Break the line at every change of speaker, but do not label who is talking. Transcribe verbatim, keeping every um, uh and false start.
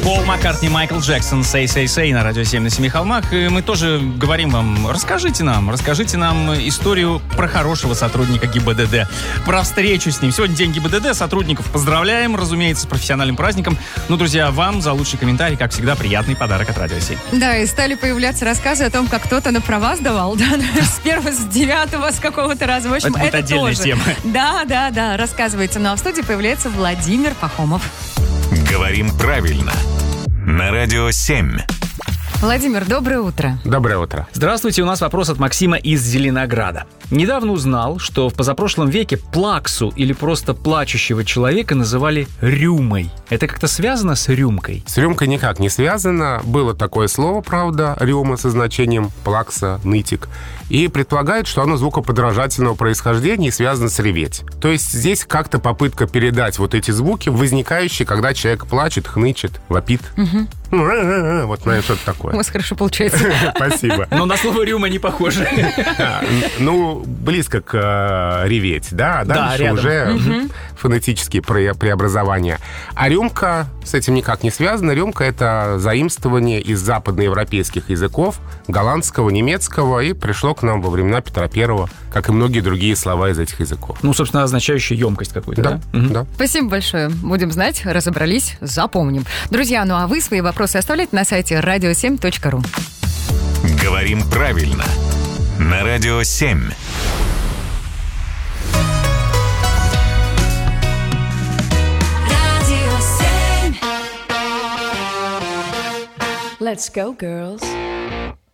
Пол Маккартни, Майкл Джексон, «Say, say, say» на Радио семь на Семи холмах. И мы тоже говорим вам, расскажите нам, расскажите нам историю про хорошего сотрудника ГИБДД, про встречу с ним. Сегодня день ГИБДД, сотрудников поздравляем, разумеется, с профессиональным праздником. Ну, друзья, вам за лучший комментарий, как всегда, приятный подарок от Радио семь.
Да, и стали появляться рассказы о том, как кто-то на права сдавал, да, с первого, с девятого, с какого-то раза. В общем,
это,
это
отдельная
тоже.
тема.
Да, да, да, рассказывается. Ну, а в студии появляется Владимир Пахомов.
Говорим правильно. На Радио семь.
Владимир, доброе утро.
Доброе утро.
Здравствуйте, у нас вопрос от Максима из Зеленограда. Недавно узнал, что в позапрошлом веке плаксу или просто плачущего человека называли рюмой. Это как-то связано с рюмкой?
С рюмкой никак не связано. Было такое слово, правда, рюма со значением плакса, нытик. И предполагает, что оно звукоподражательного происхождения и связано с реветь. То есть здесь как-то попытка передать вот эти звуки, возникающие, когда человек плачет, хнычет, вопит.
Угу.
Вот, наверное, что-то такое.
У вас хорошо получается.
Спасибо.
Но на слово рюма не похоже.
Ну, близко к э, реветь, да, а дальше
рядом.
уже
Мгм.
фонетические пре- преобразования. А рюмка с этим никак не связана. Рюмка — это заимствование из западноевропейских языков, голландского, немецкого, и пришло к нам во времена Петра Первого, как и многие другие слова из этих языков.
Ну, собственно, означающая емкость какую-то, да?
Да,
Мгм.
да.
Спасибо большое. Будем знать, разобрались, запомним. Друзья, ну а вы свои вопросы оставляйте на сайте радио семь точка ру.
Говорим правильно. На Радио семь.
Let's go, girls.